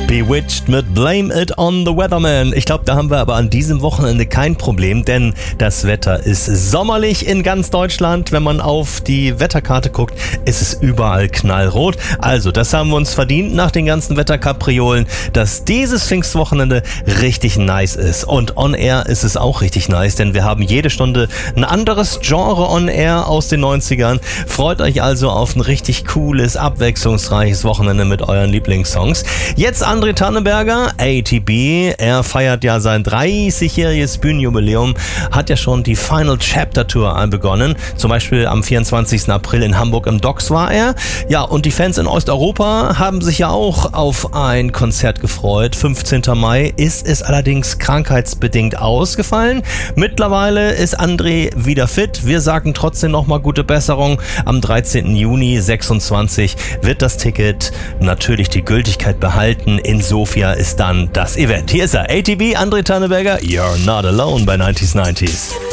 Bewitched mit Blame It on the Weatherman. Ich glaube, da haben wir aber an diesem Wochenende kein Problem, denn das Wetter ist sommerlich in ganz Deutschland. Wenn man auf die Wetterkarte guckt, ist es überall knallrot. Also, das haben wir uns verdient nach den ganzen Wetterkapriolen, dass dieses Pfingstwochenende richtig nice ist. Und on air ist es auch richtig nice, denn wir haben jede Stunde ein anderes Genre on air aus den 90ern. Freut euch also auf ein richtig cooles, abwechslungsreiches Wochenende mit euren Lieblingssongs. Jetzt André Tanneberger, ATB, er feiert ja sein 30-jähriges Bühnenjubiläum, hat ja schon die Final Chapter Tour begonnen, zum Beispiel am 24. April in Hamburg im Docks war er. Ja, und die Fans in Osteuropa haben sich ja auch auf ein Konzert gefreut. 15. Mai ist es allerdings krankheitsbedingt ausgefallen. Mittlerweile ist André wieder fit. Wir sagen trotzdem nochmal gute Besserung. Am 13. Juni 26 wird das Ticket natürlich die Gültigkeit behalten. In Sofia ist dann das Event. Hier ist er, ATB, André Tanneberger, You're Not Alone bei 90s.